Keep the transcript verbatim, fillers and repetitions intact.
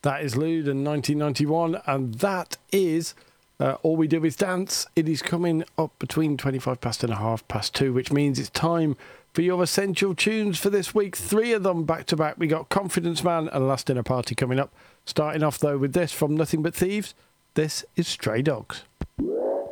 That is Lude in nineteen ninety-one, and that is uh, All We Do Is Dance. It is coming up between twenty-five past and a half past two, which means it's time for your essential tunes for this week. Three of them back to back. We got Confidence Man and Last Dinner Party coming up. Starting off though with this from Nothing But Thieves. This is Stray Dogs.